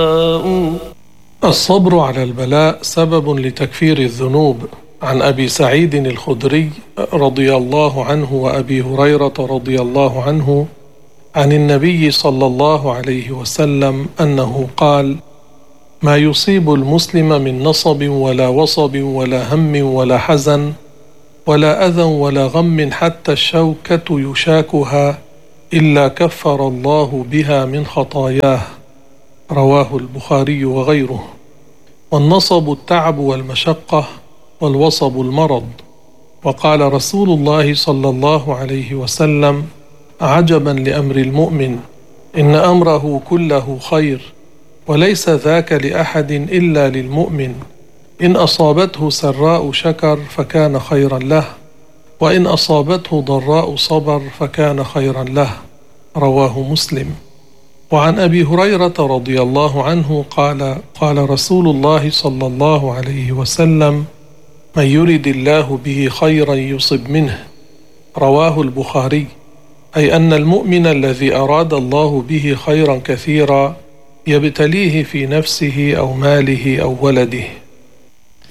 الصبر على البلاء سبب لتكفير الذنوب. عن أبي سعيد الخدري رضي الله عنه وأبي هريرة رضي الله عنه عن النبي صلى الله عليه وسلم أنه قال: ما يصيب المسلم من نصب ولا وصب ولا هم ولا حزن ولا أذى ولا غم حتى الشوكة يشاكها إلا كفر الله بها من خطاياه. رواه البخاري وغيره. والنصب التعب والمشقة، والوصب المرض. وقال رسول الله صلى الله عليه وسلم: عجبا لأمر المؤمن، إن أمره كله خير، وليس ذاك لأحد إلا للمؤمن، إن أصابته سراء شكر فكان خيرا له، وإن أصابته ضراء صبر فكان خيرا له. رواه مسلم. وعن أبي هريرة رضي الله عنه قال: قال رسول الله صلى الله عليه وسلم: من يرد الله به خيرا يصب منه. رواه البخاري. أي أن المؤمن الذي أراد الله به خيرا كثيرا يبتليه في نفسه أو ماله أو ولده.